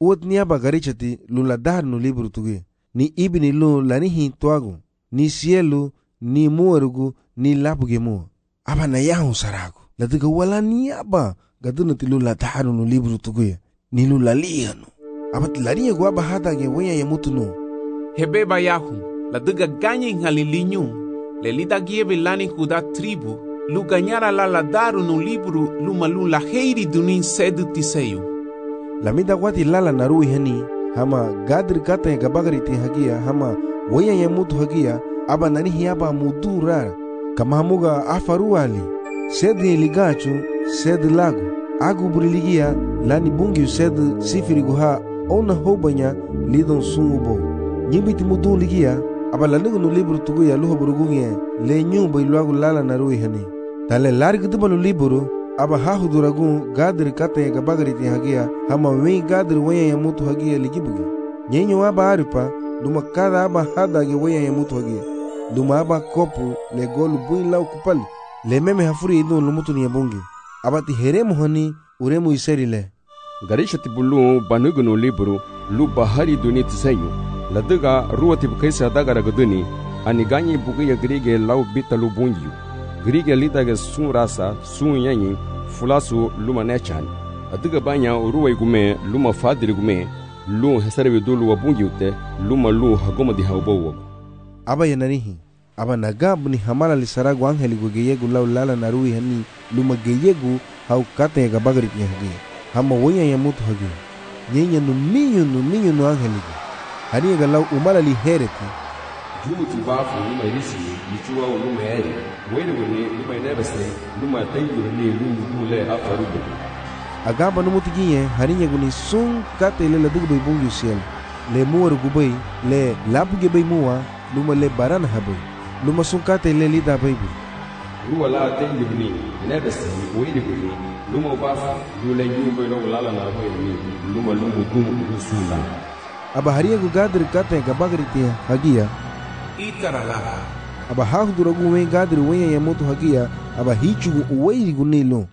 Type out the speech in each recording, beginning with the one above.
Uot ni aba garichati lu la dar no libro tuge. Ni ibini lu la ni hintuago. Ni cielo, ni muerugu, ni lapuge mua. Aba na yahu sarago. La diga wala ni aba. Gaduna ti lu la dar no libro tuge. Ni lu la liano. Aba ti la ria aba hata ge wenya ya mutu no. Hebeba yahu. La diga ganya inhalilinyu. Le lida gieve lani kuda tribu. Lu ganyara la daru no libro lu malu la heiri dunin sedu tiseyu. La mida wati lala narui hani. Hama gadri kata ya gabagari ti hagia. Hama wenya ya mutu hagia. Aba nanihi aba mudu rara. Kama hamuga afaru ali. Sedi ligachu, sedi lagu. Agu buriligia lani bungi sedi sifiri guha. Ona hobanya lidon sungubo. Nyibiti mudu ligia. Aba lanigu no libro tuguya luho burugunye. Le nyumba iluagu lala narui hani. Tale largi duba no libro. Aba hahu duragun gadri kata ya gabagari ti hagia. Hama wen gadri wenya ya mutu hagia ligibugi. Nyenyo aba aripa. Duma kada aba hadage wenya ya mutu hagia. Duma aba kopu le golu buin lau kupali. Le meme hafuri idun lumutu ni yabungi. Aba ti heremu hani uremu iseri le. Garisha ti bulu banugu no libro. Lu bahari duni tisayu. Ladiga ruwa ti bukaisa dagara gaduni. Aniganyi bugiya grige lau bita lu bungiyu. Grige litage sun rasa, sun yanyi, fulasu luma nechan. Adiga banya uruwa igume, luma fadiri gume, lu hesarevi dulu wabungi ute, luma lu hagoma di haubowo. Aba yanarihi, aba nagabu ni hamala li saragu angeli gu geyegu lau lala narui hani, luma geyegu hau kata ya gabagari ti hagi. Hama wonya ya mutu hagi. Nyenya numinyo no angeli gu. Hani ya lau umala li hereti. Jumu tibafu luma irisi, lichua luma eri. Wele wene luma inebese, luma tayuru ni lumu dule afarubu. Agamba no mutiginye, harinya guni sun kata ile la dugu bai bungi usiel. Le muwaru gubai, le lapuge bai muwa, luma le barana habai. Luma sun kata ile lida bai bu. Ruwa la tayuru ni, inebese, wele wene, luma ubafu, lule nyumba ilo lala na bai ni, luma lumu dumu usula. Aba harinya gu gadri kata ya gabagari tia hagia. Itaralala. Aba hahu duragu wen gadri wenya ya mutu hagia. Aba hichugu uweiri gunilo.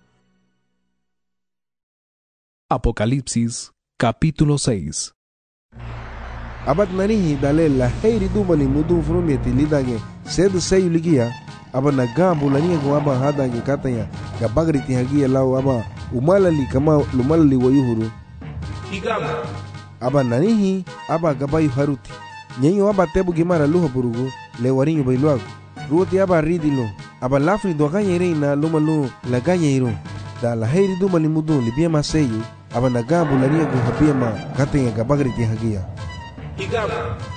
Apocalipsis, capítulo 6. Abat narihi dale la heiri dubali mudu frumeti lidage sedu seyu ligia. Aba nagambu lania gu aba hadage katanya gabagri ti hagia lau aba umalali kama lumalali wayuhuru. Igamu. Aba narihi aba gabayu haruti. Nyenyo aba tebu gimara luho burugu le warinyo bailuagu. Ruoti aba ridilo. Aba lafri do ganya reina lumalu la ganya iru. Da la heiri dubali mudu libia maseyu. Aba nagambu lania gu habia ma katanya gabagri ti hagia. Igamu.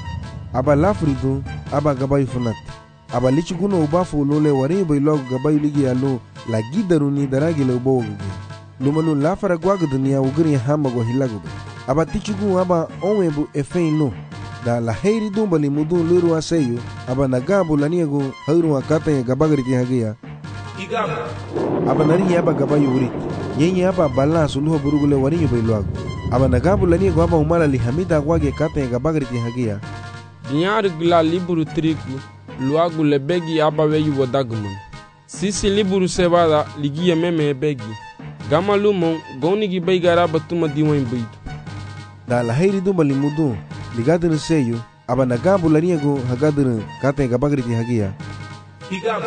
Aba lafridu aba gabayu funati. Aba lichuguno ubafu lole warinyo bailuagu gabayu ligi alu la gidaru ni daragi le ubo gugu. Lumalu lafara guagu dunia ugiri hama go hilagu. Aba tichugu aba onwebu efein lo. Da la heiri dumbali mudu luru aseyu. Aba nagambu lania gu hairu katanya gabagri ti hagia. Igamu. Aba narihi aba gabayu uriti. Nyenye aba balasu luho burugule warinyo bailuagu. Aba nagambu lania gu aba umala li hamida wage katanya gabagri ti hagia. Dinyari gila liburu triku. Luagu le begi aba weyu wadagumun. Sisi liburu sebada ligia meme begi. Gama lumon goni gi baigara batuma diwan baitu. Da la heiri dumbali mudu ligadin seyu. Aba nagambu lania gu hagadin katanya gabagri ti hagia. Igamu.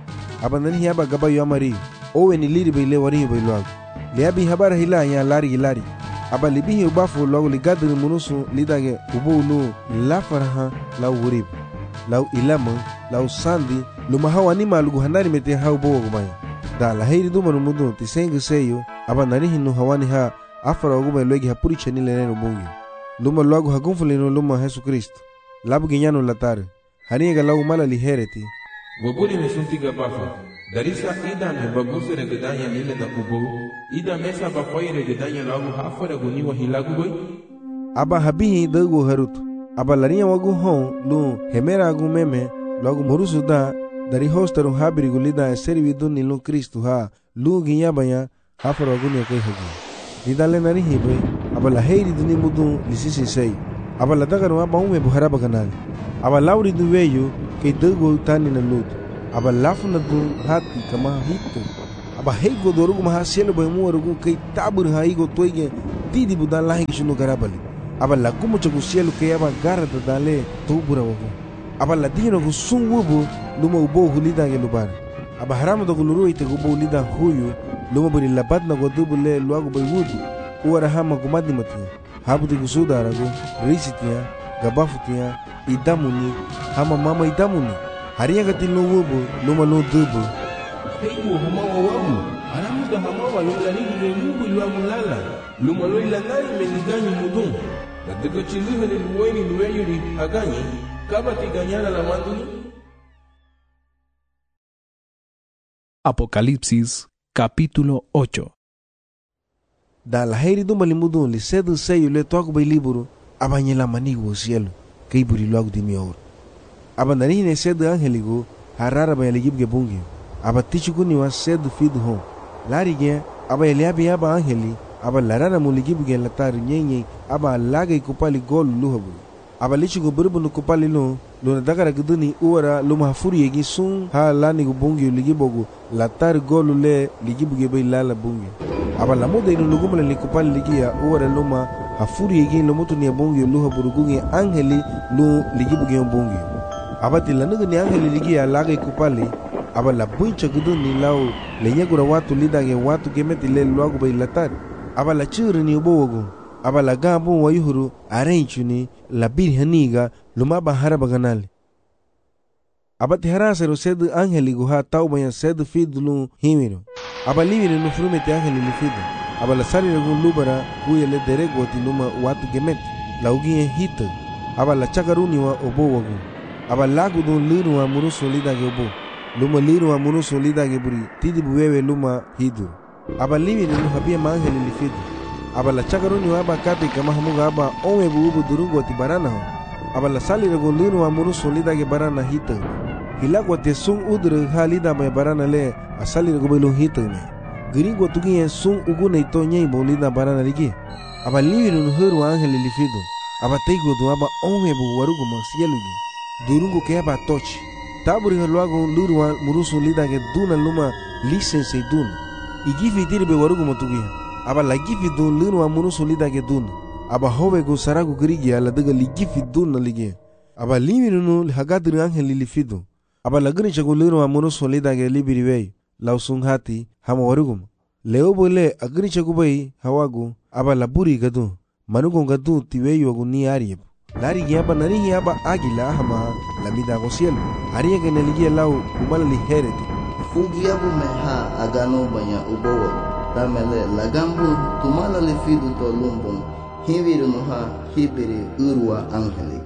Aba nanihi aba gabayu amari. Owe ni liri bai le warinyo bailuagu. Liabi habara hila ya lari. Aba libihi ubafu logo ligadin munusu lidage ubu ulu lafaraha lau urib. Lau ilama, lau sandi, lumahawa ni malugu hanari mete hau bogo gumaya. Da la heiri dumanu mudu tisengu seyu. Aba nanihi nu hawani ha afara ogumay luegi hapuri chanile nenu bungi. Luma luagu hagunfulino luma Jesu Kristo. Labu ginyano latare. Haniga lau mala lihereti. Wabuli mesuntiga bafa. Darisa ida me bagusu regedanya nile na kubo. Ida mesa bafoi regedanya lagu hafara guniwa hilagu boy. Aba habihi dagu harutu. Aba larinya wagu hon lu hemera agu meme lagu murusu da dari hostaru habiri gulida seri viduni lu Kristu ha lu ginyabanya hafara gunia kai hagi. Didale nari hibe aba la heiri duni mudu lisisi sei. Aba la dagaru aba ume buharaba kanali. Aba lauri du weyu kei dagu tani na lutu. Aba lafu na du hati kama hitu. Aba heigo dorugu maha sielo bai muarugu kei tabur ha igo toige tidi budan lahi kishunu garabali. Aba la gumu chagu cielo que aba garra da dale tubura wagu. Aba la dino gu sun wubu luma ubo hulida ge lubar. Aba haramu da guluru ite gubo ulida huyu luma buri labat na godubu le luagu bay wudu. Uara hama gumadi matia. Habu de gusuda arago risitia gabafutia idamuni hama mama idamuni. Haria gatil no wubu luma no dubu. Heiku hama wawabu. Haramu da hama wa lula nigi le mubu luagu lala. Luma lo ilangai meniganyi mudun. Katika chilihe ni luweni luweyuri haganyi kaba tiganyana la manduni. Apocalipsis capítulo 8. Da la heri do malimudun li sedu seyo le toaku bay liburu abanyela manigo cielo kay buri logo di mior. Abanani ne sedu angeligo harara bay ligibge bungi. Abatichukuni wa sedu fidu hon. Lari gen abayeliabi aba angeli aba larana muligibge latari nyenye aba laga kupali gol luhabu. Aba lichigo burbu kupali lo na dagara guduni uara luma hafuri yegi sun ha lani gubungi ligibogu latari gol le ligibge bay lala bungi. Aba lamuda inu lugumla likupali ligia uara luma hafuri yegi lomutu ni bungi luhabu gungi angeli lu ligibge bungi. Aba tilanuga ni angeli ligia laga kupali aba la buncha guduni lao lenyagura watu lidage watu gemeti le luagu bay latari. Aba la churi ni ubowogu aba la gambu wa yuhuru arenchuni la birhaniga luma bahara baganali. Aba tiharasero sedu angeli guha taubaya sedu fidulu himiro. Aba livire no frumete angeli lifido. Aba la sali regun lubara huye le derego tiluma watu gemeti la ugie hita. Aba la chakaruni wa obowogu. Aba lagu don liru wa muruso lidage obo. Luma liru wa muruso lidage buri tidi buwewe luma hiduru. Aba livire no habia mangeli lifido. Aba la chakaruni wa aba kati kama hamuga aba onwe buubu durungo ti barana ho. Aba la sali rego linu wa muru solida ge barana hita. Hilagwa te sung udre halida me barana le asali rego belu hita me. Gringo tugi sung ugu ne to nyei bolida barana ligi. Aba livire no heru angeli lifido. Aba teigo do aba onwe bu warugo masielugi. Durungo ke aba tochi. Taburi haluago luru wa muru solida ge duna luma lisense duna. Igifi dirbe warugo matugi. Aba la gifi dun linu wa munu solida ge dun. Aba hove go saragu grigi ala daga li gifi dun na lige. Aba liminu no hagadri angeli lifido. Aba la gri chagu linu wa munu solida ge libiri wei. Lausung hati hama warugum. Leo bole agri chagu bai hawagu. Aba la buri gadu. Manugo gadu tiwei wagu ni arieb. Lari ge aba nari hi aba agila hama lamida go cielo. Aria ge neligia lau umala li hereti. Fugiabu meha agano banya ubowo. Tamele lagambu tumala lefidu to lumbum hiviru noha hibiri urwa angeli.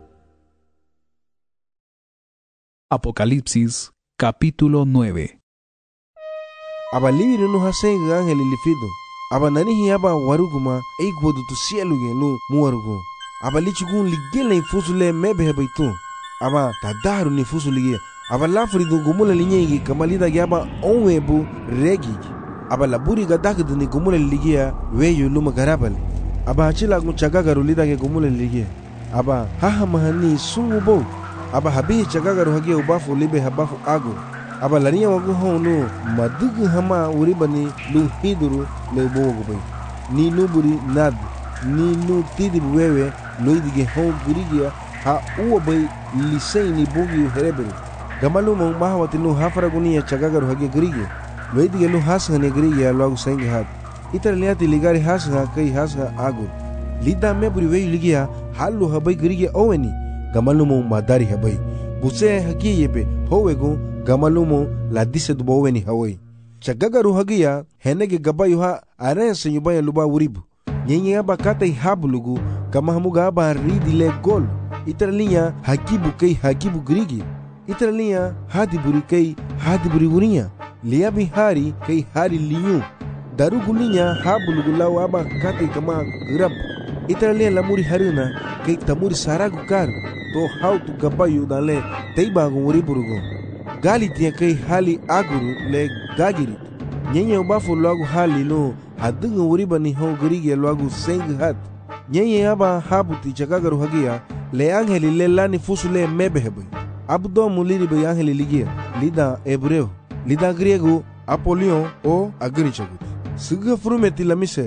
Apocalipsis capítulo 9. Aba liviru noha senga angeli lifido. Aba nanihi aba waruguma eikwodu tu cielo ge lu muwarugu. Aba lichugun ligela infusule mebe hebaitu. Aba tadaru ni fusulige. Aba lafridu gumula linyegi kamalida ge aba onwebu regi. Aba la buri gadak dini gumule ligia weyo luma garabali. Aba hachila chagagaru lidage gumule ligia. Aba haha mahani sungubo. Aba habihi chagagaru hagia ubafu libe habafu agu. Aba lania wagu honu madugu hama uribani lu hiduru le ubogu bay. Ni nuburi nad. Ni nu tidibu wewe loidige hon gurigia ha uwa bay lisei ni bogi hereberi. Gamalu mong mahawati nu hafaragunia chagagaru hagia gurigia. Loidige lu hasga negrigi ya logo sengi hat. Itar liati ligari hasga kai hasga agur. Lida meburi wei ligia halu habai grigi oweni. Gamalumo madari habai. Buse hagi yebe howegu gamalumo la dise duba oweni hawai. Chagagaru hagia henege gabayu ha arense nyubaya luba uribu. Nyenye aba kata hablugu kama hamuga aba ridi le gol. Itar liya hagibu kai hagibu grigi. Itar liya hadiburi kai hadiburi urinya. Liabi hari kai hari liyu. Darugulinya habulugulau aba kati kama grab. Itaralia lamuri harina kai tamuri saragu karu. To how to gabayu dale teiba nguriburugo. Gali tia kai hali aguru le gagirit. Nyenye ubafu lagu hali no hadunga uriba ni ho grigi lagu seng hat. Nyenye aba habuti chagagaru hagia le angeli le lani fusule mebehebu. Abdo muliri be angeli ligia. Lida hebreo. Lida griego Apolion o agrichagut. Siga frumeti la misel.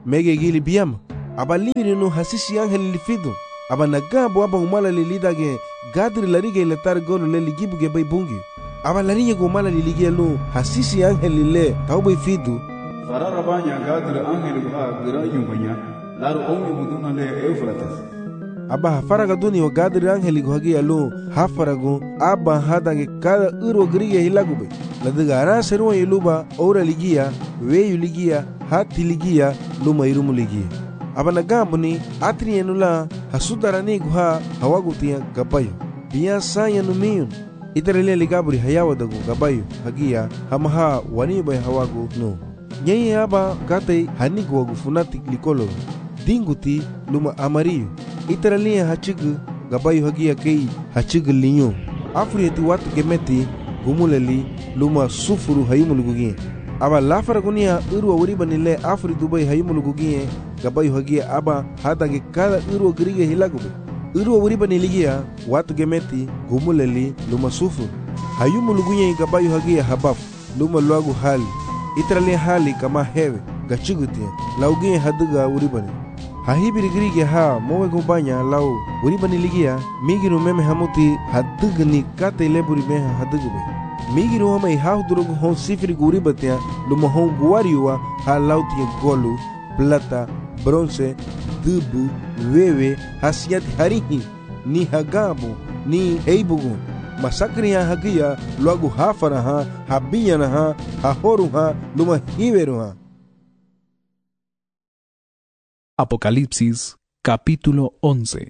mege gili biyama. Aba limiri no hasisi angel lifidu. Aba nagambo aba umala lilidage gadri larige letar golo le ligibu ge bay bungi. Aba larinye go umala lilige lu hasisi angel lile taubai fidu. Farara banya gadri angel ha gira yumbanya. Laru omi buduna le Eufrates. Aba faraga duni o gadri angel go hagi alu hafarago aba hadange kada uro grige hilagube. Ladiga ara seruwa iluba ora ligia weyu ligia hati ligia luma irumu ligia. Aba nagambo ni atri enula hasudarani guha hawagutia gabayo. Biya saya numiyun. Itarele ligaburi hayawadagu gabayo hagia hamaha waniba hawagu no. Nyai aba gate hanigu wagu funati likolo. Dinguti luma amariyo. Itarele hachigu gabayo hagia kei hachigu linyo. Afrieti watu gemeti gumuleli luma sufuru hayumulugugie. Aba lafaragunia urwa wuriba nile Afri Dubai hayumulugugie gabayo hagia aba hadange kada urwa grige hilagube. Urwa wuriba niligia watu gemeti gumuleli luma sufuru hayumulugugie gabayo hagia habafu luma luagu hali. Itarale hali kama hewe gachigutia laugie haduga wuribani. Hahibiri grige ha mowe gumbanya lau wuribani ligia migiru meme hamuti hadugni kate leburi meha hadugube. Migiru hama ihahudurugu hon sifiri guribatia luma hon guariwa ha lautia golu, plata, bronze, dubu, wewe, hasiati harihi, ni hagabu, ni heibugu. Masakri ya hagia luagu hafara ha, habiyana ha, hahoru ha, luma hiveru ha. Apocalipsis capítulo 11.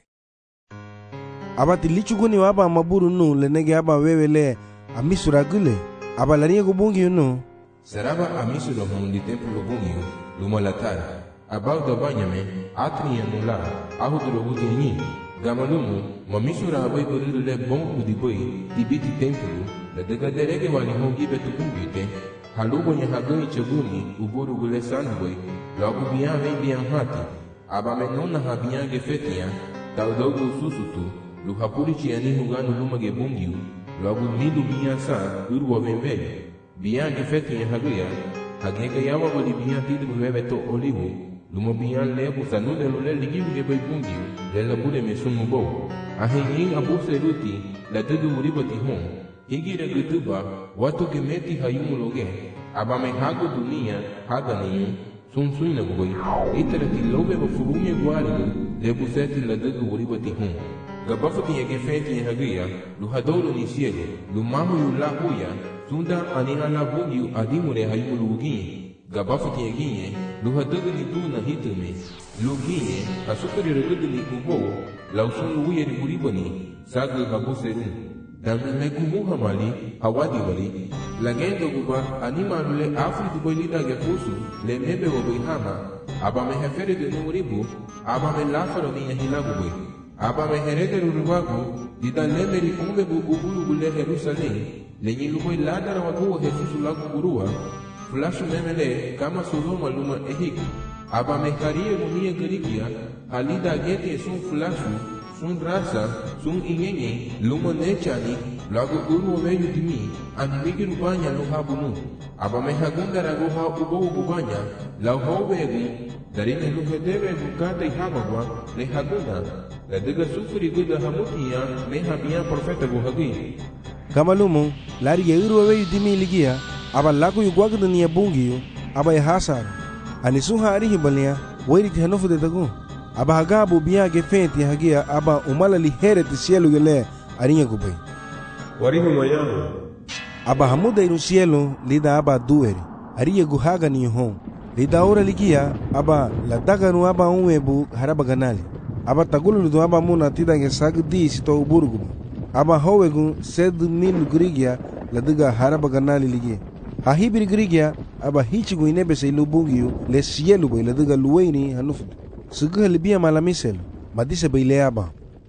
Abati lichuguni waba maburu nu lenege aba wewe le amisura gule. Aba lariye gubungi no. Seraba amisura hundi templo bungi luma latara. Abau da banyame atri yanula ahudro gudini. Gamalumu mamisura abai buriru le bongu di boy tibiti templo la degaderege wani hongi betu bungite. Halugo nya hagoi chaguni uburu gule sanboy. Logo biyan vem biyan hati. Aba menona habiyan gefetia. Taudogo susutu. Luhapuri chiani hugano luma gebungiu. Logo midu biyan sa urwa vembele. Biyan gefetia haguya. Hagega yawa wali biyan tidu bebeto olivu. Luma biyan lebu sanude lule ligiu gebay bungiu. Lela bude mesumu bo. Ahengin abu seruti. La dugu uribati hon. Higira gutuba. Watu gemeti hayumuloge. Aba menhago dunia haganiyu. Sunsuina boy, itarati lobe ba furume guari, lebu seti la daga uribati hum. Gabafati ya gefeti ya hagia, lu hadolo ni siege, lu mamu yu la huya, sunda aniha la bungi yu adimure hayulu uginye. Gabafati ya ginye, lu hadaga ni duna hitume, lu ginye, asukari regudu ni ubo, la usunu uye ni uribani, saga gabu serun. Damne kumu hamali, hawadi wali, lagendo guba anima lule Afri Dubai lida gefusu le mebe wabui hama aba mehefere de numuribu aba me lafaro ni yahilagu bui aba meherete rurubagu dida lemeri umbe bu ubulu gule Jerusalem le nyiluboi ladara wakuwa Jesusu lagu gurua flashu memele kama Sodoma luma ehik aba mekarie gumie gerikia halida gete sun flashu sun rasa sun inyenye luma nechani lagu uru weyu dimi animigi rubanya luhabunu aba mehagunda raguha ubo ubanya lau howegu darine luhedebe bukata ihamagwa lehagunda la diga sufuri guda hamutia mehabia profeta guhagi Kamalumu lari ya uru weyu dimi ligia aba lagu yugwagda niya bungiyo aba ya hasara anisuha arihi balia wairiti hanofu de tagu aba hagabu biya gefenti hagia aba umala lihereti sielu gele arinya gubai Warihu mayamu aba hamuda iru sielu lida aba dueri ariye guhaga ni hon lida ora ligia aba la daganu aba unwebu haraba ganali aba tagulu lido aba muna tidange sagdi sito uburgu aba howegu 7,000 grigia la diga haraba ganali ligia hahibiri grigia aba hichigu inebe se lubungiu le sielu bai la diga luweini hanufu suguha libia malamiselu madise baile aba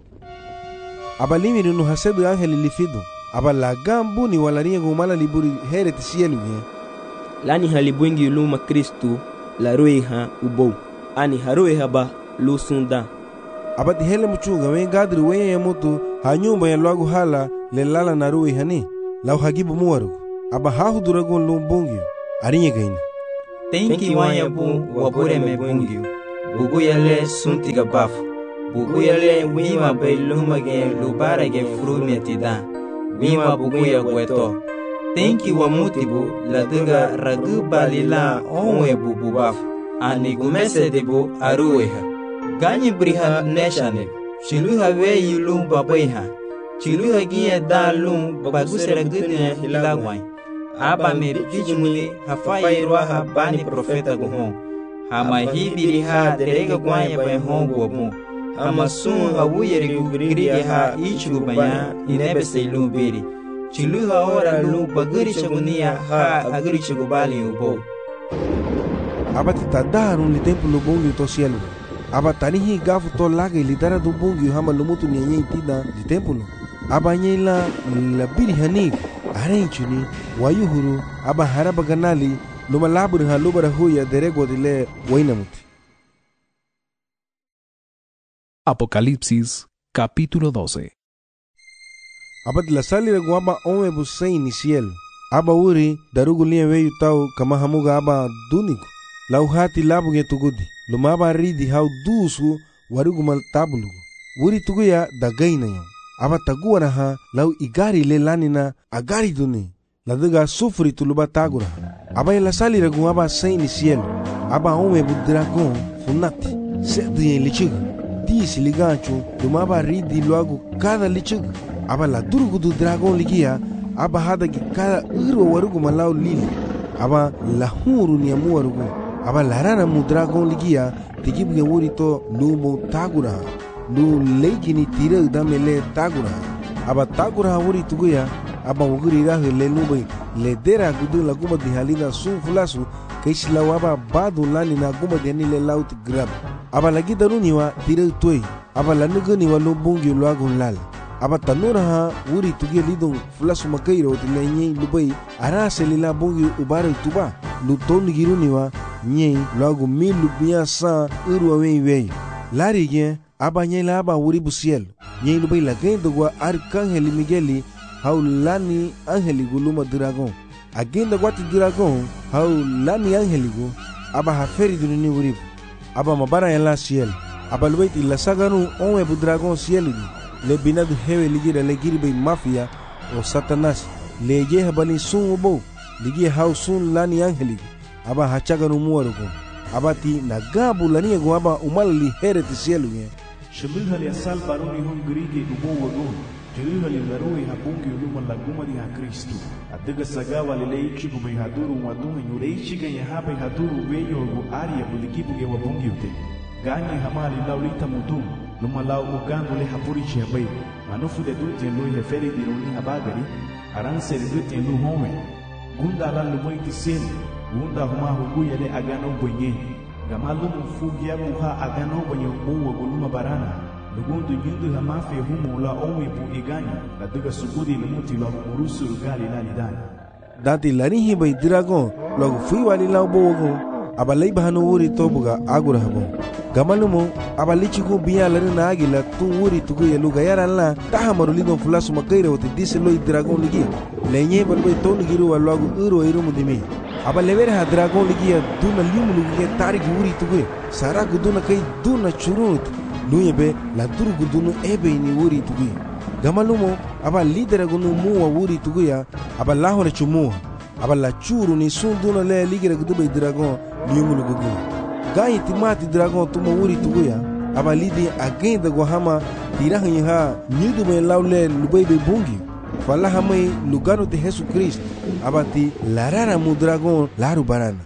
limiru no hasedu angeli lifidu aba lagambu ni walaria gumala liburi hereti sielu ye lani halibwengi luma Kristu la roeha ubou ani haroeha ba lusunda aba tihele muchunga we gadri we ya mutu hanyumba ya lwagu hala le lala na roeha ni lau hagibu muwaru aba hahuduragun lumbungi arinye gaina Tenki wanya bu wabure me bungiu. Bugu yale suntiga bafu. Bugu yale wima bay lumage lubara ge fru metida. Wima bugu ya gweto. Tenki wa mutibu laduga ragu balila onwe bubu bafu. Ani gumese debu arueha. Ganyi briha neshane. Chiluha we yulum babaiha. Chiluha giye da lum bagusera gudne hilagwai. Aba me pijumuli hafai roha bani profeta guhon. Hama hibiri ha derega gwanya bay hon guamu. Hama sun hawuyeri gugri ha ichu banya inebe seilum biri. Chiluha ora lu baguri chagunia ha aguri chagubali ubo. Aba titadaru ni tempo no bongi to cielo. Aba tanihi gafu to laga ilitara do bongi hama lumutu nyenye itida di tempo no. Aba nyela la biri hanik arenchuni wayuhuru aba haraba ganali luma labur ha lubara huya derego dile wainamuti. Apocalipsis capítulo 12. Aba la salira guaba onwe busei ni cielo. Aba uri darugulia weyu tau kama hamuga aba duniku. Lau hati labu ge tugudi. Luma aba ridi hau dusu warugumal tabulugu. Uri tuguya dagaina yo. Aba taguara ha lau igari le lanina agari duni. Laduga sufri tuluba tagura. Aba la salira guaba sei ni cielo. Aba onwe bu dragon funati. Sedu yen lichiga. Disi liganchu luma aba ridi luagu kada lichiga. Aba la durgu du dragon ligia. Aba hadagi kada uro warugu malau lili. Aba la huru ni amu warugu. Aba la rana mu dragon ligia. Tigibuge wuri to lumo tagura. Lu leiki ni tira udamele tagura. Aba tagura wuri tuguya. Aba wuguri rahu le lume. Le dera gudu la guma di halina sun fulasu. Kaishi lau aba badu lani na guma di anile laut grab. Aba lagi daruniwa tira utoi. Aba la nuguniwa lumbungi luagun lal. Aba tanura ha wuri tugia lidong fulasu makairo tila nyei lubai arase lila bongi ubara tuba lutoni giruniwa nyei lagu milu biasa urwa wei lari gen aba nyei la aba wuri busiel nyei lubai la gendo gwa arcangeli migueli hau lani angeli guluma dragon agenda gwati dragon hau lani angeli gu aba haferi dunini wuri aba mabara ya la ciel aba lubai tila saganu onwe bu dragon ciel le binadu hewe ligira le giribe mafia o satanas le je habali sun ubo ligi hau sun lani angeli aba hachaga no muarugo abati nagabu lani ego aba umali hereti cielo ye shibihali asal baroni hon grige ubo wago jilihali laroi habungi uluma laguma di ha Kristo adiga sagawa lele ichigu be haduru wadunga nyure ichiga ya habe haduru weyo go aria buligibu ge wabungi ute ganye hamali laulita mudum luma lau ugangu le hapuri chiabai manufu de dute lui heferi di runi habagari aranse de dute lu home gunda la lumoi tiseni gunda huma huguya le agano bonye gamalu mfugi ya muha agano bonye uwa guluma barana lugundu nyundu hamafe humu la omi bu iganya la duga sugudi lumuti la murusu gali la lidani dati larihi bai dragon logo fui wali lau bogo abalai bahano wuri tobuga agura habo gamalumo abalichigu biya larina agila tu wuri tugu yelu gayara la tahamaru lidon fulasu makaira wote dise loi dragon ligi lenye balbai tonu giru walagu uro irumu dimi abalevere ha dragon ligi ya duna limu ligi tarigi wuri tugu sara guduna kai duna churut luyebe la duru gudunu ebe ni wuri tugu gamalumo abal lidera gunu muwa wuri tugu ya abalahore chumuwa abala churu ni sunduna le ligira gudubai dragon limu lugu gayi timati dragon tuma wuri tuguya abalidi agenda gohama tirahanyi ha nyudu me laule lubebe bungi fala hamai lugano de Jesus Christ abati larara mu dragon laru barana.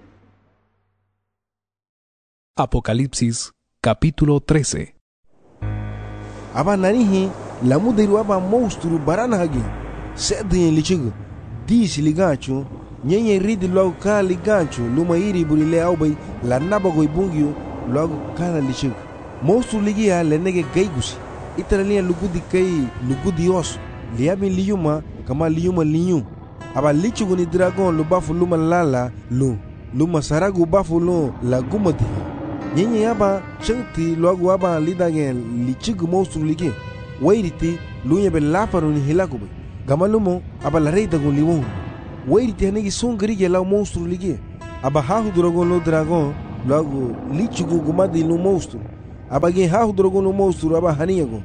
Apocalipsis capítulo 13. Aba narihi la mudiru aba monstru barana hagi sedin lichigu disi ligachu nyenye ridi logo ka liganchu luma iri burile aubai la nabago ibungio logo kana lichigu monstru ligia lenege gaigusi itaralia lugudi kai lugudi os liabi liyuma kama liyuma liyu aba lichigu ni dragon lubafu luma lala luma saragu bafu lo la gumati nyenye aba chengti logo aba lidage lichigu monstru ligi wairiti lunya be lafaru ni hilakubai gamalumo aba la reida gun liwon wairiti hanegi songri ge law monstru ligi aba hahu drogon no dragon logo lichugu gumadi no monstro aba gen hahu drogon no monstro aba haniago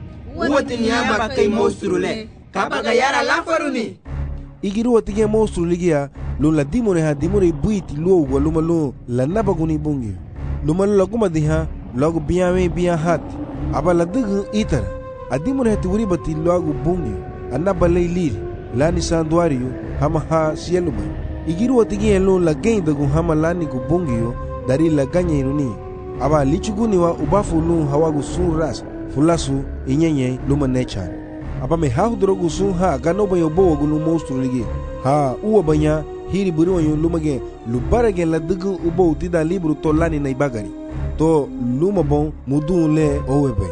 Uwati ni aba kai monstro le kaba gayara lafaruni igiru watige monstro ligia lo la dimone ha dimone buiti lo waluma lo la nabaguni bungi luma lo gumadi ha logo biame bia hat aba la dugu itar adimone ha tiwuri bati logo bungi anaba leiliri lani sanduario hama ha sieluma igiru watige lo la gain dagu hama lani ku bungi dari la ganya iruni aba lichuguni wa ubafu lu hawagu sun ras fulasu inyenye luma nechan aba me hahu drogu sun ha ganoba yo bo gulu monstro ligi ha uwa banya hiri buri wanyo luma ge lubarage la dugu ubo tida libru to lani na ibagari to luma bon mudun le owebe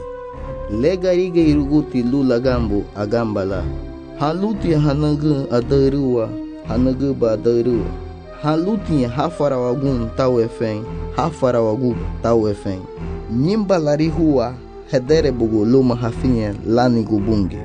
le gari ge iruguti lu lagambu agambala haluti hanagu adaruwa hanagu badaruwa haluti hafarawagun tawefen hafarawagu tawefen nyimba lari huwa hedere bugu luma hafinye lani gubungi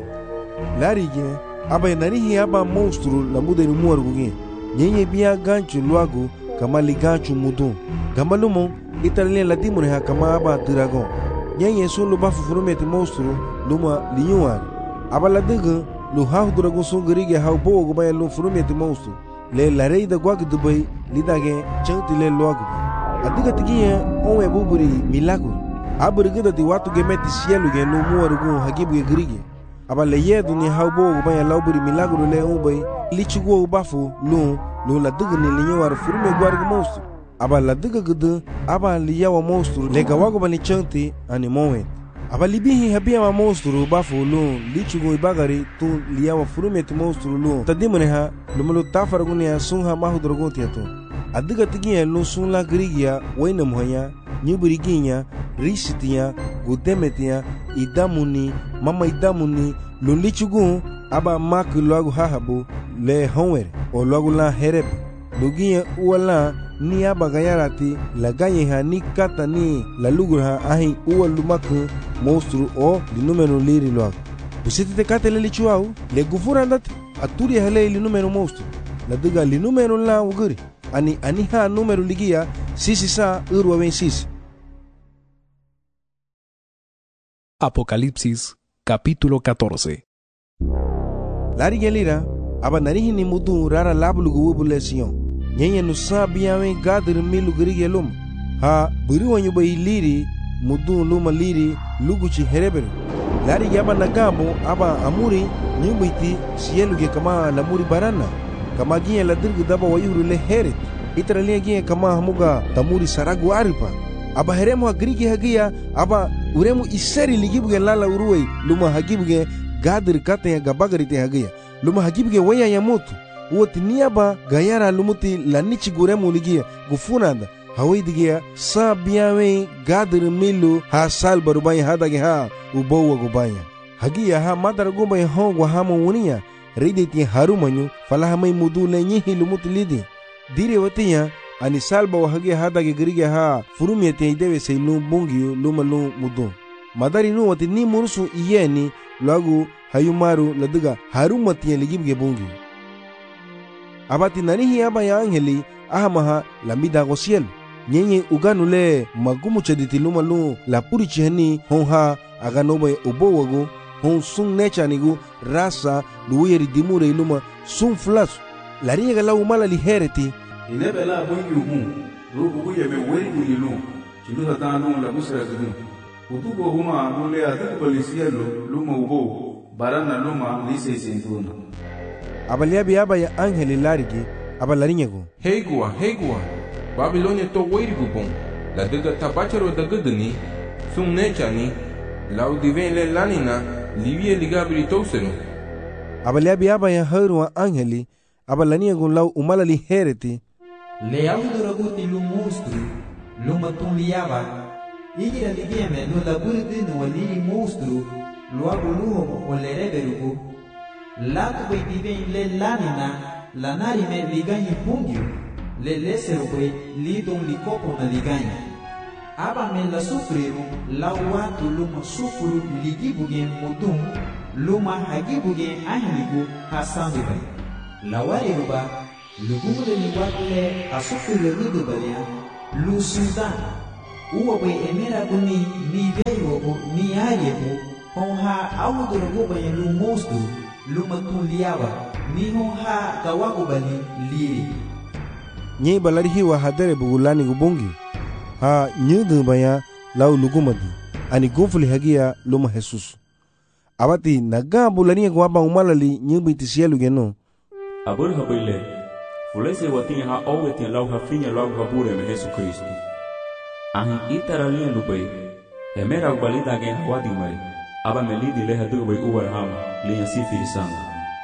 larige aba narihi aba monstro la mudeni muarugi nyenye bia ganchu luagu kama liganchu mudun gamalumo italien la dimone ha kama aba dragon nyenye solo bafu furumeti monstro luma linyuan aba la degu lu hahu dragon songerige ha bo go ba lu furumeti monstro le la rei da gwag dubai lidage chanti le luagu adiga tigiye onwe buburi milagro aburigida di watu gemeti sielu ge no muarugu hagibu ge grige aba le yedu ni haubo go ba lauburi milagro le ubay lichugo bafu lu la diga ni linyawar furme gwargu monstro aba la diga gudu aba liyawa monstro le gawago bani chanti ani mowe aba libihi habia ma monstro bafu lu lichugo ibagari tu liyawa furme ti monstro lu tadimone ha lumulu tafargu ni sunha mahu drogon tieto adiga tigiye lu sun la grigia waina moya nyuburiginya risitiya gudemetiya idamuni mama idamuni lo lichugu aba mak loagu hahabu le honwer o loagu la herep lugiya uwala ni aba gayarati la ganye ha ni kata ni la lugur ha ahi uwa lumaku monstru o di numero liri loagu busiti te kate le lichuau le gufura andat aturi hale li numero monstru la diga li numero la uguri ani ha numero ligia sisi sa urwa ven sisi. Apocalipsis, capítulo 14. Lari gelira, aba narihi ni mudu rara labulugu wubule siyon. Nyenye nusa biyawe gadir milu gerige lum. Ha, buri wanyu bayi liri, mudu luma liri, luguchi hereberu. Lari yaba nagabo, aba amuri, nyubiti, sieluge kama lamuri barana. Kama ginye la dirgu daba wayuru le heret. Itaralia ginye kama hamuga tamuri saragu aripa. Aba heremu hagrigi hagia aba uremu iseri ligibuge lala uruwe luma hagibuge gadir kate ya gabagarite hagia luma hagibuge waya ya mutu woti niaba gayara lumuti lanichi guremu ligia gufunanda hawaidigia sa biyawe gadir milu ha sal barubaya hadage ha ubowa gubaya hagia ha madara gubaya hongwa hama wunia riditi harumanyu falahamai mudu le nyihi lumuti lidi dire watiya ani salba wa hage hadage gerige ha furumiyete idewe sei lu bungiyo luma lu mudu madari nu wati ni murusu iyeni lagu hayumaru ladiga harumatiye ligibge bungiyo abati nanihi aba ya angeli ahamaha lamida gosiel nyenye uganu le magumu chediti luma lu la puri chihani honha aganobe ubowago hon sun nechanigu rasa luweri dimure luma sun flasu lariga la umala lihereti inebe la bongi umu rubu buye me weri ulilu chilu satanu la busra gudu utuko huma nule atu polisielo luma ubo barana luma lise sentuna abaliabi aba ya angeli larigi abalarinyego heigua babilonia to weri gubon la diga tabacharo da guduni sun nechani la udiven le lanina livie ligabri tosenu abaliabi aba ya haruwa angeli abalaniego lau umalali hereti le auduraguti lu monstru lu matunliaba igira ligieme lu laburdi no li monstru lu abuluho o le reberugo la tu diven le lanina la nari me ligani pungio le lesero kwe li don li kopo na ligani aba me la sufriru la watu luma sufuru ligibuge mudum luma hagibuge ahligu hasandu bay la wariruba Lugumre ni wakle asufile rudu balia lu sudan. Uwa bay emera guni ni veyo ni ayebo honha awudro gobay lu mosdu lu makuliawa ni honha kawago bali liri. Nye balari hiwa hadere bugulani gubongi ha nyudu baya lau lugumadi ani gufuli hagia luma Jesus. Abati naga bulani gwaba umalali nyubi tisielu geno. Abul habile fulese watin ha owetin lau hafinya lau habure me Jesus Kristo. Ahi itaralien lupai emera ubalita gen hawadi mai aba melidi le hadu bai uwarham liya sifiri sanga.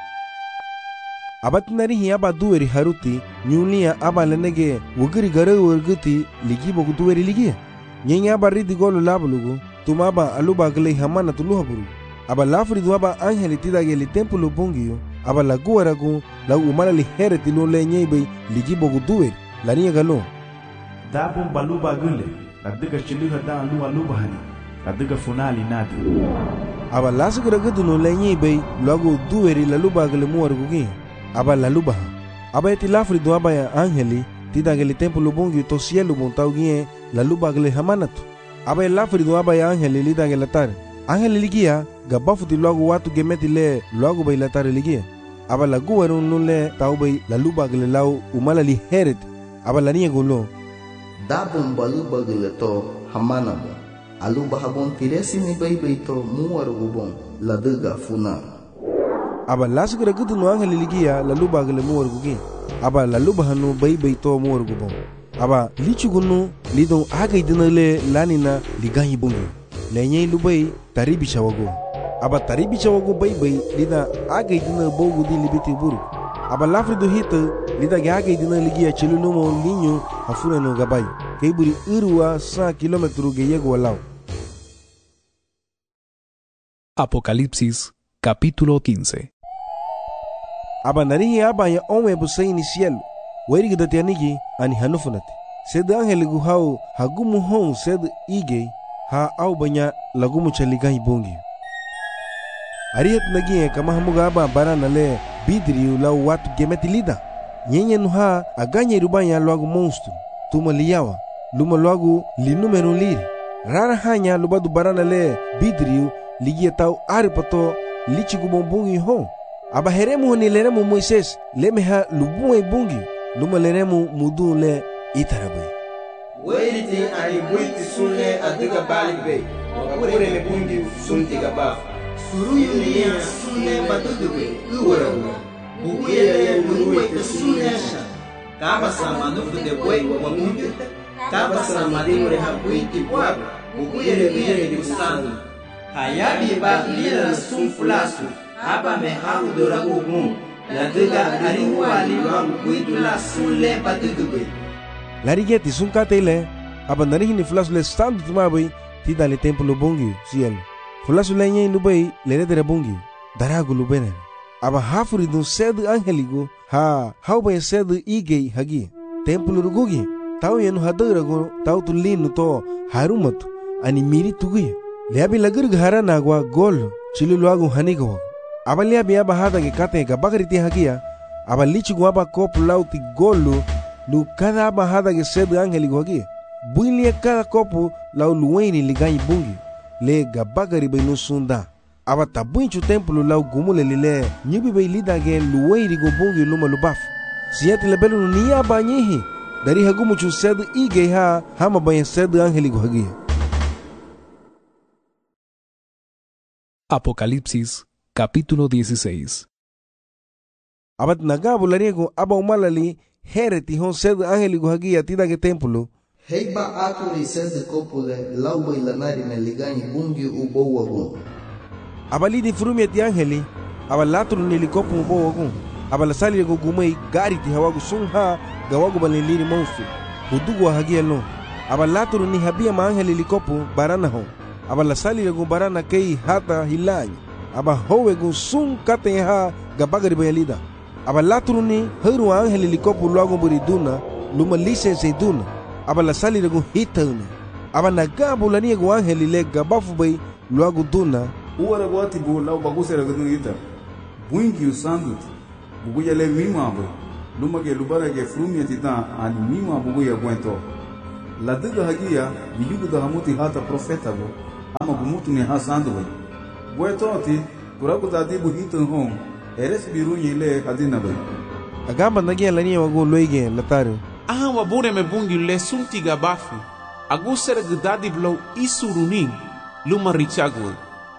Abat nari hi aba duweri haruti nyulia aba lenege wugiri gare urguti ligi bogu duweri ligi. Nyenya aba ridi golu labulugu tumaba aluba gele hamana tuluhaburu. Aba lafri duaba angeli tidage li tempulu bungiyo aba laguaragu la umala li hereti lo le nyebe ligi bogu duweri laniya galo. Dabun baluba gule la diga chiliha da aluba hani la diga funali nadu. Aba lasu garagudu no le nyebe lagu duweri la luba gele muargugi. Aba la luba aba eti lafri duaba ya angeli tidage li tempulu bungiyo to cielo montaugie la luba gele hamanatu. Aba lafri duaba ya angeli lidage latar. Angeli ligia gabafuti lagu watu gemeti le lagu bay latar ligia. Aba la guwaru nule taubay la luba gele lau umala li heret. Aba la niya gulo. Dabun baluba gele to hamanabo. Aluba habon tiresi ni bay to muwaru gubon la diga funa. Aba lasu gara gudu no angeli ligia la luba gele muwaru gugi. Aba la luba hanu bay to muwaru gubon. Aba lichu gunu lidon aga idinale lanina liganyi bungi. Lenye lubai taribi chawago. Aba taribi chawago bay lida aga idina bogu di libiti buru. Aba lafridu hita lida aga idina ligia chilulumo linyo hafuna no gabay. Kaiburi irua 100 kilometru geyego walao. Apocalipsis capítulo 15. Aba narihi aba ya ome busaini cielo. Weri gidatianigi ani hanufunati. Sed angeligu hau hagumu hon sed ige ha au banya lagumu chaligai bongi. Arihat nagie kama hamuga aba barana le bidriu la watu gemeti lida. Nyenye nuha aganye rubanya luagu monstru. Tuma liyawa. Luma luagu linumero liri. Rara hanya lubadu barana le bidriu ligia tau aripato lichigu bombungi hon. Aba heremu honi leremu Moises lemeha lubuwe bungi. Luma leremu mudu le itarabai. Weiriti ani buiti sunle adiga balibe. Wapure me bungi sunti gabaf. Suruyu liya sunle batuduwe uwarawe. Buguyele luwe te sunesha. Kaba sama nufu de boi wa mungu. Kaba sama dimure ha buiti bwab. Buguyele biyele di usanu. Hayabi ba lila sunfulasu. Haba me haru doragu mun. La diga ariwa liwa buitu la sunle batuduwe. Larigeti sunkate ile aba narihi ni fulasu le standu tumabai tida le templo bongi cielo. Fulasu le nye lubai le redere bongi daragu lubene. Aba hafuri dun sed angeligo ha haubai sed igei hagi. Templo rugugi tau yenu hadarago tau tu linu to harumatu ani miri tugi. Leabi lagur ghara nagwa gol chiluluagu hanigo. Aba leabi aba hadage kate gabagariti hagia aba lichigu aba kopu lauti golu lu cada aba hadage sed angeligo hagi. Builia cada copo lau luweni liganyi bungi le gabagari bay nusunda. Aba tabuinchu templo lau gumule lile nyibi bay lidage luweni go bungi luma lubaf. Siyati lebelu ni aba nyihi dari hagumuchu sed ige ha hama bay sed angeligo hagi. Apocalipsis capítulo 16. Abat nagabu lariego aba umalali hereti hon sed angeligo hagi atida ke templo. Heiba akuri sede kopule lauba ilanari na liganyi bungi ubo wagun. Abali di frumi ati angeli abalatru nili kopu ubo wagun. Abalasali go gumei gari ti hawagu sunha gawagu baliliri monstru. Udugu wa hagia lo. Abalatru ni habia ma angeli likopu barana hon. Abalasali go barana kei hata hilanyi. Aba howe go sun kate ha gabagari bayalida. Abalatru ni heru angeli likopu luago buriduna luma lisense duna. Aba la sali rego hitana. Aba nagabu la niego angeli le gabafu bay luagu duna. Uwara gwati bu lau baguse rego hita. Buingi usanduti. Buguya le mima bay. lumage lubarage frumia titan ani mima buguya gwento ladiga hagia biyugu da hamuti hata profeta go ama gumutu ne hasando bay gwento ati kuraku dadibu hitan hom eres birunye le hadina bay agamba nagia lania wago loige lataru aha wabure me bungi le suntiga bafu agusere gdadi blow isurunin luma richagwe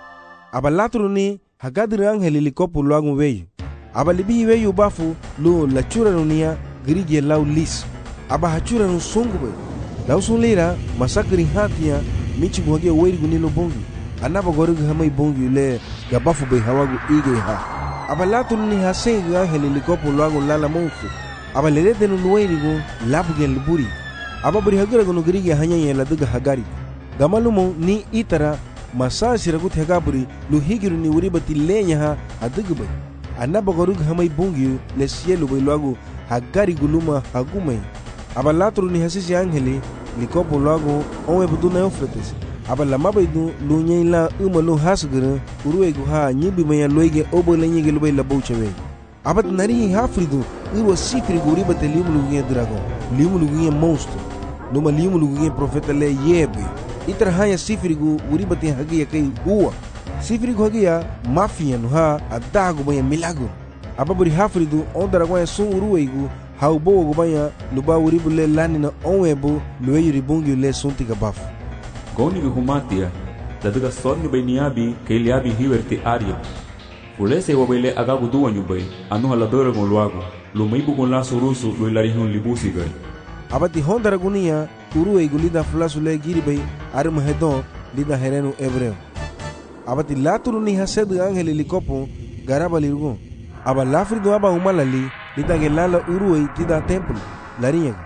abalatruni hagadir angeli likopu luagu weyu abalibi weyu bafu lu lachura nunia grige lau lis aba hachura nu sungwe lau sunlira masakri hatia michi guhage weiri gunilo bongi anaba gorig hamai bongi le gabafu be hawagu ige ha abalatruni haseng angeli likopu luagu lala monfu abalede nu weiri gu labugen liburi ababri hagira gunu grige hanya la duga hagari gamalumo ni itara masa siragut hegabri lu higiru ni uribati lenya ha adugbe anaba gorug hamai bungi le sielu be luagu hagari guluma hagume abalatru ni hasisi angeli likopo luagu onwe buduna ofretes abala baidu lu nyela umalu hasgere uruego ha nyibi maya loige obo lenye gelube la bouchewe abat nari hafridu irwa sifri uribati limulu nge dragon limulu nge monster numa limulu nge profeta le yebe itra haya sifrigu uribati hagia kai huwa sifrigu hagia mafia no ha adago baya milagro ababuri hafridu ondara kwa sun uruweigu haubo go baya luba uribule lani na onwebo lueyuri bungi le suntiga bafu goni go humatia daduga sonyu beniabi keliabi hiwerti aria ulese wabele agagu duwanyu bay anu haladora go luago lumaibu go la surusu lo larihun libusi gay abati hondara gunia uruweigu lida flasule giribay arma hedon lida herenu ebreo abati laturu ni hasedu angeli likopo garaba lirgo aba lafrido aba umalali lida gelala uruwei tida templo lariñaga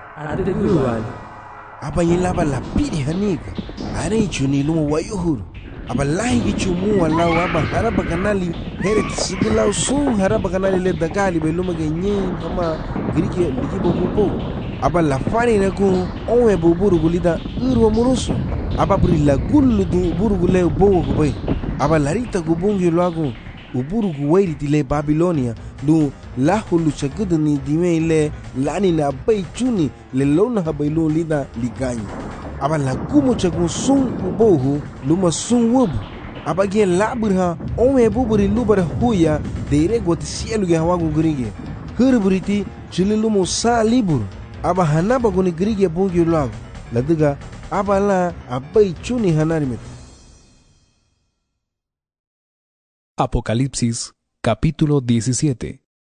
aba yilaba la pidi haniga are chuni lumo wayuhuru aba lahi chumu walau aba haraba kanali heret siglau sun haraba kanali le dagali be lumo genyin kama grike ligibo mupo aba la fani na ku onwe buburu gulida urwa murusu aba brilla gullu du burugule bowo gubay aba larita gubungi luagu uburugu wairi tile Babilonia lu lahulu chagudni dime le lani na bay chuni le lona habaylu lida liganyi aba lagumo chagun sun ubohu luma sun wubu aba ge laburha onwe buburi lubara huya deire got sielu ge hawagu grige hurburiti chililumo sa libur aba hanaba guni grige bungi luagu ladiga aba la abay chuni hanarimet. Apocalipsis, capítulo 17.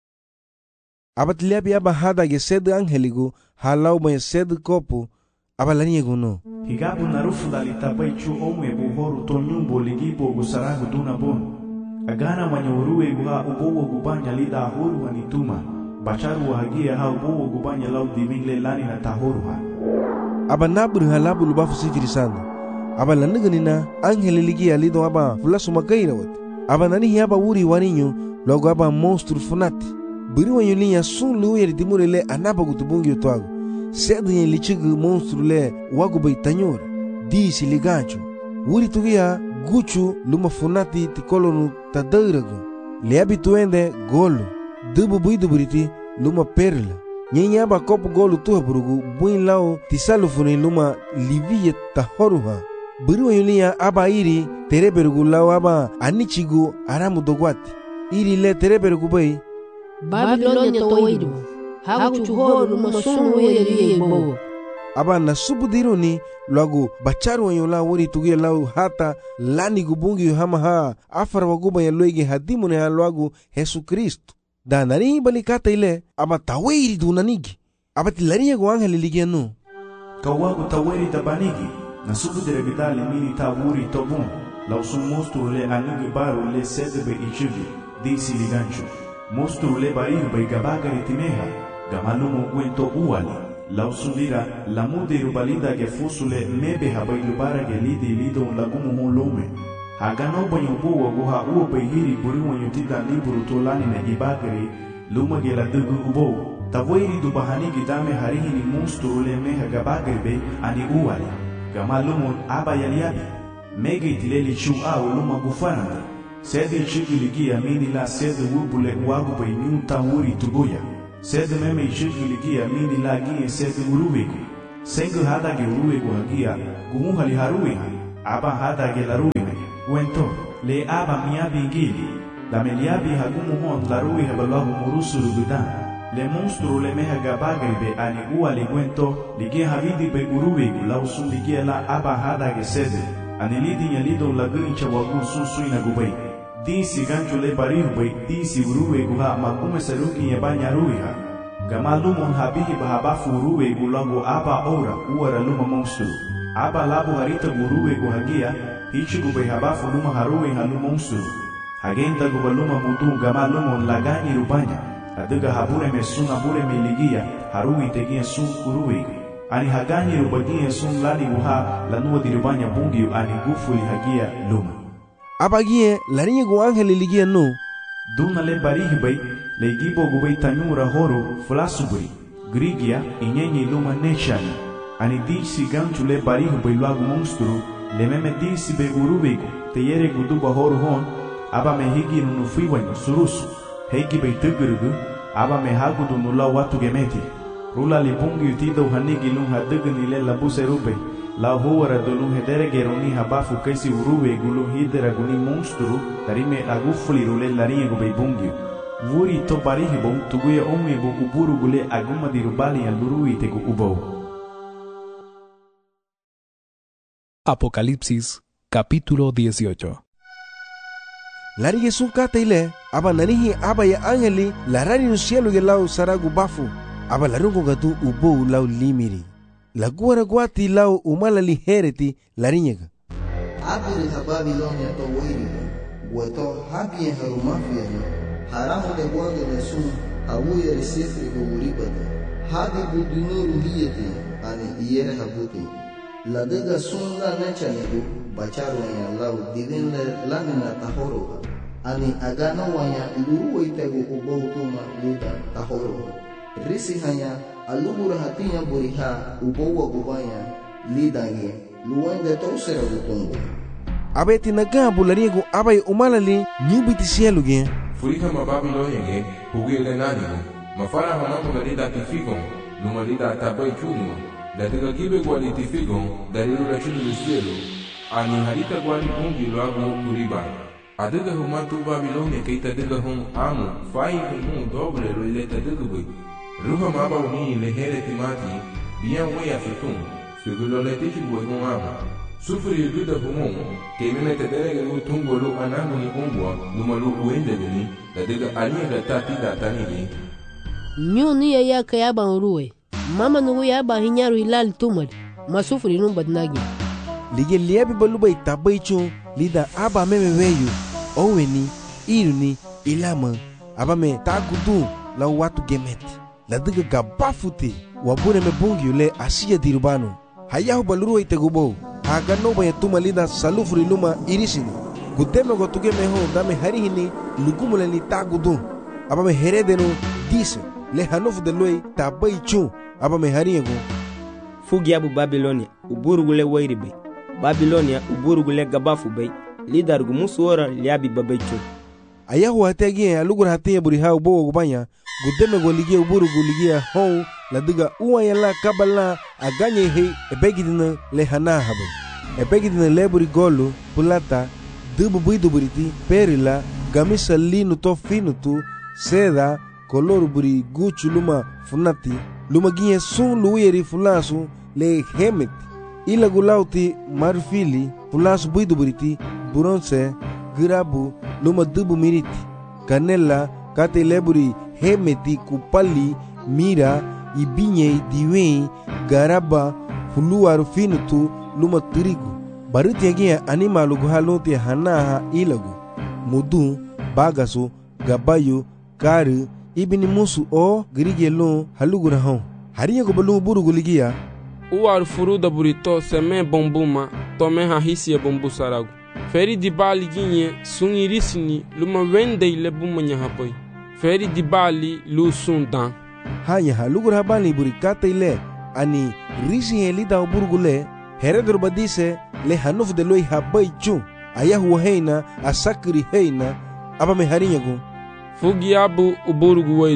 Abatliabi aba hada ge sed angeligu halau ba sed kopu aba laniego no. Higabu narufu dalitapai chu ome buhoru tonyumbo ligibo gusaragu duna bon. Agana manyuruwe guha ubowo gubanya lida horu wanituma. Bacharu wahagia ha ubowo gubanya lau dimingle lani na tahoru ha. Aba nabru halabu lubafu sifiri sana. Aba laniganina angeli ligi alido aba fulasu makaira wati. Aba nani hiaba wuri waninyo logo aba monstru funati. Biri wanyo linya sun luye ritimure le anaba gutubungi utwago. Sedu yen lichigu monstru le wagu bai tanyora. Disi ligancho. Wuri tugia guchu luma funati tikolonu tadairago. Leabi tuende golo. Dubu buidu buriti luma perla. Nyenya aba kopu golo tuha burugu buin lao tisalu funi luma liviye tahoruha. Biri wanyo linya aba iri tereberugu lao aba anichigu aramu dogwati. Iri le tereberugu bai Babilonia toidu hagu chuhoru masunu yeri bo aba nasubudiruni lagu bacharu yola wori tugia lau hata lani gubungi hama ha afar waguba ya loige hadimune ha lagu Yesu Kristo da nari balikata ile aba tawiri dunanigi aba tilariya go angeli ligianu kawagu tawiri tabanigi nasubudire bidali mini tawuri tobun lau sun monstru le anigi baru le sedebe ichivi disi ligancho monstru le bairu bai gabagari timeha gamalumu gwento uwali lausundira lamude rubalida ge fusule mebe habai lubara ge lidi lido lagumu hulome hagano banyo buwa guha uwa bai hiri buri wanyo tida liburu tolani na ibagari luma ge la dugu ubo tavoiri dubahani gidame harihini monstru le meha gabagari be ani uwali gamalumu aba yaliabi mege itileli chu au luma gufananda Sede chigiligia mini la sede wubule wagu bai nyuta wuri tuguya. sede meme ishigi ligia mini lagi sede uruwego sengu hada ge uruwego hagia gumu hali haruwe aba hada ge laruwe wento le aba miabi ngili la meliabi hagumu hon laruwe habalahu murusuru bidan le monstru le meha gabagribe ani ua le wento ligia havidi be uruwego la usun ligia la aba hada ge sede ani lidi nyalido laguncha wagu susuina gubai disi gancho le barihu bai disi uruwego ha makume saruki yabanya ruiha gamalumon habihi bahabafu uruwego lango aba ora uara luma monstru aba labu harita uruwego hagia hichi gubai habafu luma haruwe halu monstru hagenta gubaluma mutu gamalumon lagani rubanya aduga habure mesuna bure meligia haruwi tegia sun uruwego ani hagani rubagia sun lani uha lanua dirubanya bungi ani gufuli hagia luma abagie larinya gu angeli ligia no duna le barihi bai le gibo gubai tanura horo flasuburi grigia inyenye luma nechani ani disi ganchu le barihi bai lagu monstru le meme disi be urubego te yere guduba horo hon aba me higi nunu fiwanyo surusu hegi bai tugurugu aba me hagudu nula watu gemeti rula li bungi utido hanigi lung hadugni le labuse rube la huwara dulu hedere geroni habafu kaisi uruwe gulu hidera guni monstru tarime agufuli rule larinye gube bungi vuri to barihi bon tuguye omi bo uburu gule aguma dirubali alurui tegu ubo. Apocalipsis capítulo 18. Larige sukata ile aba nanihi aba ya angeli larari no cielo ge lau saragu bafu aba larungo gatu ubo lau limiri la guara guati lau umala lihereti larinyega abiri ha Babilonia to wiri weto habie harumafia haramu de guande de sun awuye resifri go uribata hadi budunuru hiyete ani iyere habuti la dega sun la nechanego bacharu ya lau divin lamina tahoro ani agano wanya luru itego ubotuma lida tahoro risi hanya alubura hatinya buriha ubowa gubanya lidange luwende tosera gutungo abeti nagabu lariego abai umalali nyubiti sieluge furiha mababilonia ge hugile nanigo mafara hanamu larida tifigon lumalida tabai chunimo datika kibe gwali tifigon dalilu la chunu cielo ani harita gwali bungi lagu uriba adega humatu Babilonia keita dega hum amu fai hum doble lo ileta dega bui ruha maba uni lehere timati bien weya futun segulo letichi buegon aba sufri luda humon kemene tedere gu tungolo anangu ni umbwa numalu uende deni daga alia da tati da tanigi nyuni ya kayaba uruwe mama nugu ya ba hinyaru hilal tumari masufri numbadnagi lige liabi baluba itabaicho lida aba meme weyu oweni iruni ilama aba me tagudu la watu gemeti la diga gabafute wabure me bungi ule asiya dirubano hayahu baluru itegubo haga no ba yatuma lida salufri luma irisini gudeme go tugeme ho dame harihini lugumule li tagudu aba me heredeno dise le hanofu de loy tabaichu aba me hariego fugi abu Babilonia uburugule wairibe Babilonia uburugule gabafu bay lidar gumusuora liabi babaichu ayahu hategi alugur hatiya buriha ubo gubanya gudeme go ligia uburugu ligia hon la diga uwa yala kabala aganye he ebegidina le hana habe ebegidina leburi golu pulata dubu buidu buriti perila gamisa linu to finutu seda kolor buri guchu luma funati luma ginye sun luweri fulasu le hemet ila gulauti marfili fulasu buidu buriti bronze girabu luma dubu miriti kanela kate leburi hemeti kupali mira ibinye diwe garaba fuluar finutu luma tirigu baruti yagia animalu guhaloti hanaha ilagu mudu bagasu gabayu kari ibini musu o grigelo halugura hon hariya go balu burugu ligia uar furuda burito seme bombuma tome hahisia bombu saragu feri di bali ginye sungirisini luma wende ile bumanya hapoi feri di bali lu sundan hanya halugura habani burikata ile ani risi helida burgule heredur badise le hanuf de loy habai chu ayahu heina asakri heina aba me harinya go fugi abu uburugu wairiti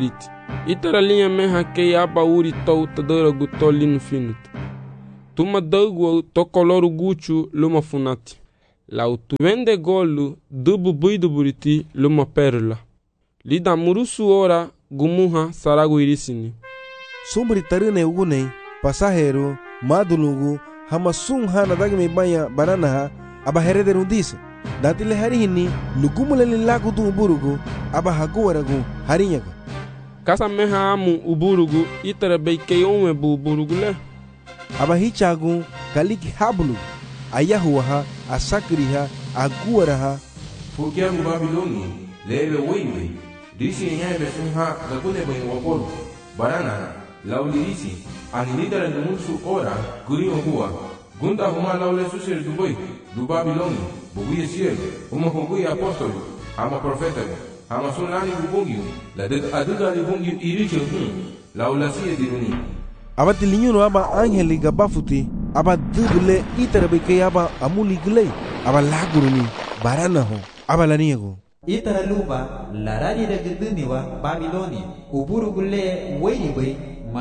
Itara linha meha que aba uri tau tadara guto lino finut. Tuma dagu to coloru guchu luma funati. Lau tuende golu dubu buidu buriti luma perla. Lida murusu ora gumuha saragu irisini. Sumbri tarine ugune pasahero madulugu hama sung hana dagme banya baranaha aba herederu dise. Datile hari hini lugumuleli lagu tu uburugu aba haguwaragu harinyaga. Kasa meha amu uburugu itara beike ome bu uburugu le. Aba hichagu kaliki hablu ayahuaha asakriha aguwaraha. Fukiamu Babiloni lebe weiwe disi nyabe sunha gakune bwen wapolu barana laulirisi anilidara dumusu ora kurimo huwa gunda huma laule susir dubai du Babiloni buguye siel huma buguye apostolo ama profeta ama sunani bubungiu la de aduga ni bungiu iriche laula siye diruni Aba tilinyuno aba angeli gabafuti aba dubule itarabe ke aba amuli glei aba laguruni barana ho aba laniego itara luba larari da guduniwa Babiloni uburu gule weibai